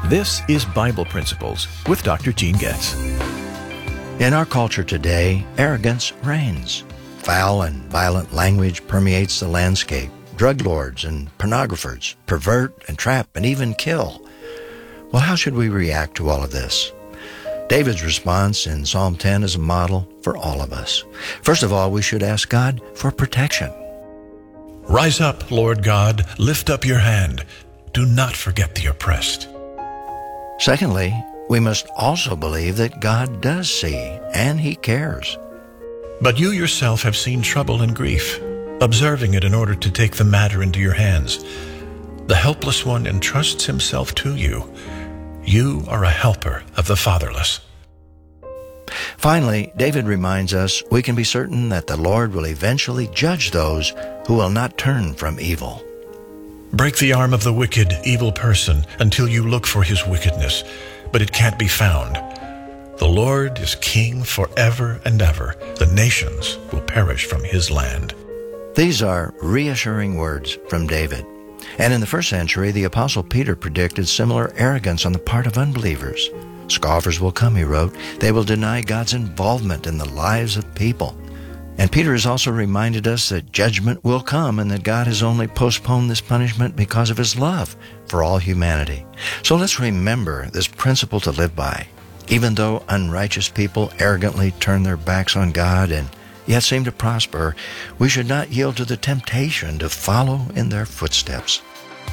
This is Bible Principles with Dr. Gene Getz. In our culture today, arrogance reigns. Foul and violent language permeates the landscape. Drug lords and pornographers pervert and trap and even kill. Well, how should we react to all of this? David's response in Psalm 10 is a model for all of us. First of all, we should ask God for protection. Rise up, Lord God, lift up your hand. Do not forget the oppressed. Secondly, we must also believe that God does see and He cares. But you yourself have seen trouble and grief, observing it in order to take the matter into your hands. The helpless one entrusts himself to you. You are a helper of the fatherless. Finally, David reminds us we can be certain that the Lord will eventually judge those who will not turn from evil. Break the arm of the wicked, evil person until you look for his wickedness, but it can't be found. The Lord is king forever and ever. The nations will perish from his land. These are reassuring words from David. And in the first century, the Apostle Peter predicted similar arrogance on the part of unbelievers. Scoffers will come, he wrote. They will deny God's involvement in the lives of people. And Peter has also reminded us that judgment will come and that God has only postponed this punishment because of His love for all humanity. So let's remember this principle to live by. Even though unrighteous people arrogantly turn their backs on God and yet seem to prosper, we should not yield to the temptation to follow in their footsteps.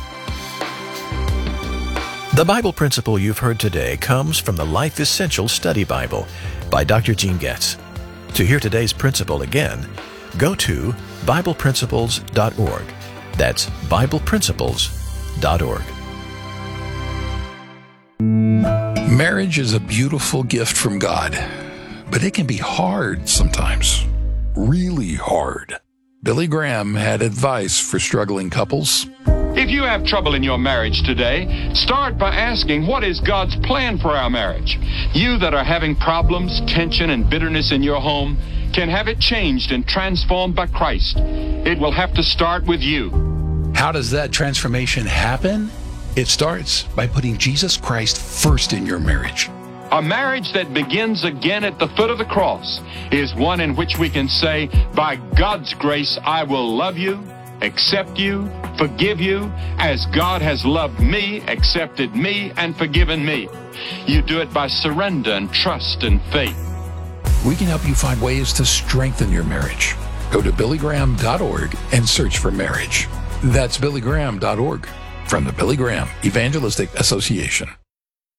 The Bible principle you've heard today comes from the Life Essential Study Bible by Dr. Gene Getz. To hear today's principle again, go to BiblePrinciples.org. That's BiblePrinciples.org. Marriage is a beautiful gift from God, but it can be hard sometimes. Really hard. Billy Graham had advice for struggling couples. If you have trouble in your marriage today, start by asking, what is God's plan for our marriage? You that are having problems, tension, and bitterness in your home can have it changed and transformed by Christ. It will have to start with you. How does that transformation happen? It starts by putting Jesus Christ first in your marriage. A marriage that begins again at the foot of the cross is one in which we can say, by God's grace, I will love you, accept you, forgive you, as God has loved me, accepted me, and forgiven me. You do it by surrender and trust and faith. We can help you find ways to strengthen your marriage. Go to BillyGraham.org and search for marriage. That's BillyGraham.org from the Billy Graham Evangelistic Association.